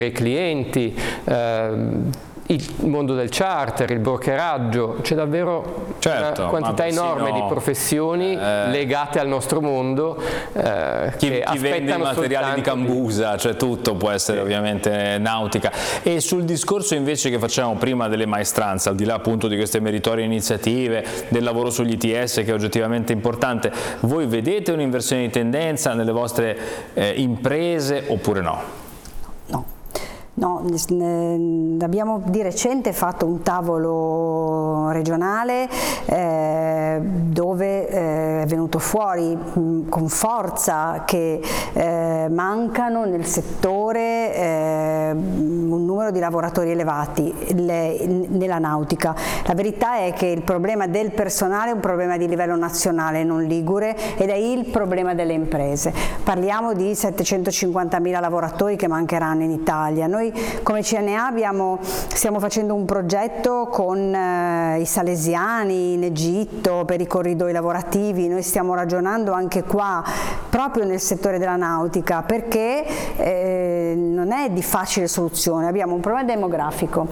i clienti, il mondo del charter, il brokeraggio, c'è davvero una quantità enorme di professioni legate al nostro mondo chi vende i materiali di cambusa, cioè tutto può essere ovviamente nautica. E sul discorso invece che facciamo prima delle maestranze, al di là appunto di queste meritorie iniziative, del lavoro sugli ITS che è oggettivamente importante, voi vedete un'inversione di tendenza nelle vostre imprese oppure no? No, abbiamo di recente fatto un tavolo regionale dove è venuto fuori con forza che mancano nel settore un numero di lavoratori elevati nella nautica. La verità è che il problema del personale è un problema di livello nazionale, non ligure, ed è il problema delle imprese. Parliamo di 750.000 lavoratori che mancheranno in Italia. Noi come CNA stiamo facendo un progetto con i salesiani in Egitto per i corridoi lavorativi. Noi stiamo ragionando anche qua proprio nel settore della nautica, perché non è di facile soluzione. Abbiamo un problema demografico,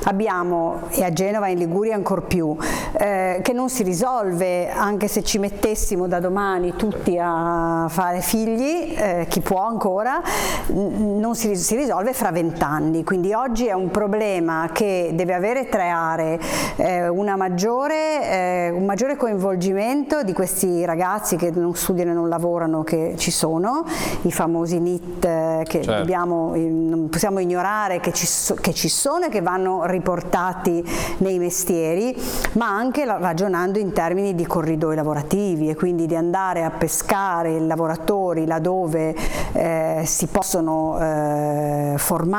e a Genova e in Liguria ancor più, che non si risolve anche se ci mettessimo da domani tutti a fare figli, chi può ancora, non si risolve fra 20 anni. Quindi oggi è un problema che deve avere 3 aree, un maggiore coinvolgimento di questi ragazzi che non studiano e non lavorano, che ci sono, i famosi NEET che non possiamo ignorare che ci sono e che vanno riportati nei mestieri, ma anche ragionando in termini di corridoi lavorativi, e quindi di andare a pescare i lavoratori laddove si possono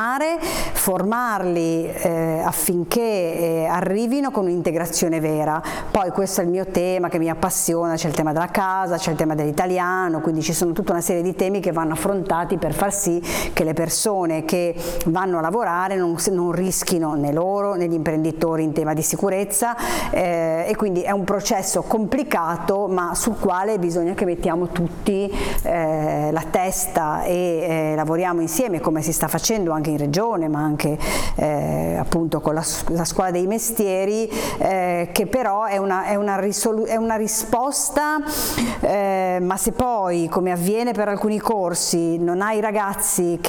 formarli affinché arrivino con un'integrazione vera. Poi questo è il mio tema che mi appassiona, c'è il tema della casa, c'è il tema dell'italiano, quindi ci sono tutta una serie di temi che vanno affrontati per far sì che le persone che vanno a lavorare non rischino né loro né gli imprenditori in tema di sicurezza, e quindi è un processo complicato, ma sul quale bisogna che mettiamo tutti la testa e lavoriamo insieme, come si sta facendo anche in regione, ma anche appunto con la scuola dei mestieri, che però è una risposta, ma se poi, come avviene per alcuni corsi, non hai ragazzi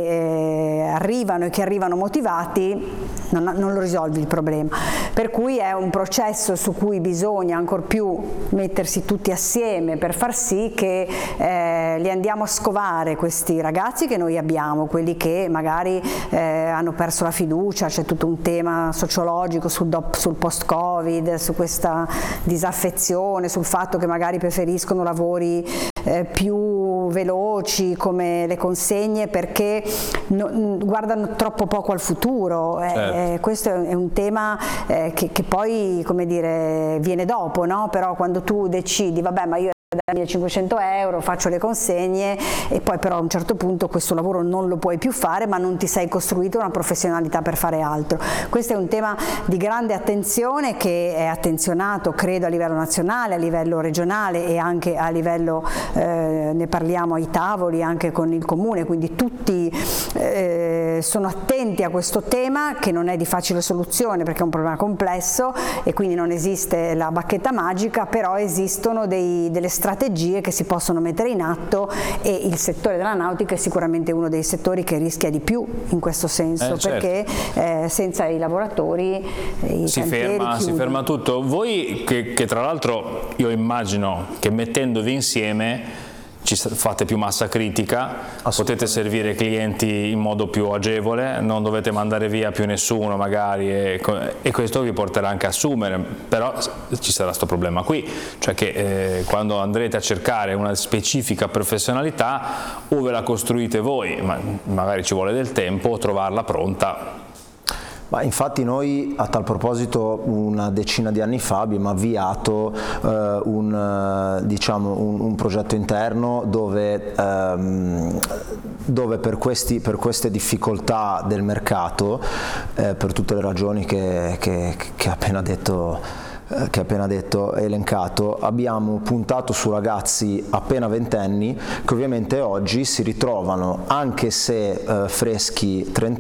che arrivano e che arrivano motivati, non lo risolvi il problema. Per cui è un processo su cui bisogna ancor più mettersi tutti assieme per far sì che li andiamo a scovare questi ragazzi che noi abbiamo, quelli che magari hanno perso la fiducia. C'è tutto un tema sociologico sul post-Covid, su questa disaffezione, sul fatto che magari preferiscono lavori più veloci come le consegne, perché guardano troppo poco al futuro. Questo è un tema che poi, come dire, viene dopo, no? Però quando tu decidi, vabbè, ma io da 1.500 euro faccio le consegne, e poi però a un certo punto questo lavoro non lo puoi più fare, ma non ti sei costruito una professionalità per fare altro. Questo è un tema di grande attenzione, che è attenzionato credo a livello nazionale, a livello regionale e anche a livello, ne parliamo ai tavoli anche con il comune, quindi tutti sono attenti a questo tema, che non è di facile soluzione perché è un problema complesso e quindi non esiste la bacchetta magica, però esistono delle strategie che si possono mettere in atto, e il settore della nautica è sicuramente uno dei settori che rischia di più in questo senso, perché senza i lavoratori i cantieri chiudono. Si ferma tutto. Voi che tra l'altro io immagino che mettendovi insieme ci fate più massa critica, potete servire i clienti in modo più agevole, non dovete mandare via più nessuno magari, e questo vi porterà anche a assumere, però ci sarà questo problema qui, cioè che quando andrete a cercare una specifica professionalità, o ve la costruite voi, ma magari ci vuole del tempo, trovarla pronta. Ma infatti noi a tal proposito una decina di anni fa abbiamo avviato un progetto interno dove per queste difficoltà del mercato, per tutte le ragioni che ha appena detto elencato, abbiamo puntato su ragazzi appena ventenni che ovviamente oggi si ritrovano, anche se freschi 30